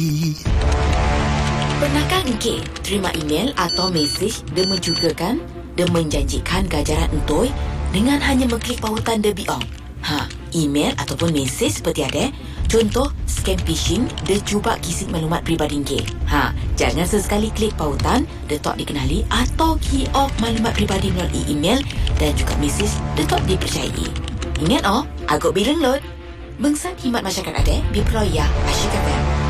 Pernahkah engkau terima email atau mesej dia menjugakan, dia menjanjikan ganjaran entoi dengan hanya mengklik pautan dia biong? Email ataupun mesej seperti ada. Contoh, scam phishing, dia cuba kisi maklumat peribadi engkau. Jangan sesekali klik pautan, dia tak dikenali atau key off maklumat peribadi melalui email dan juga mesej dia tak dipercayai. Ingat agak bilang load. Bangsa khidmat masyarakat ada, Biproya Asyik FM.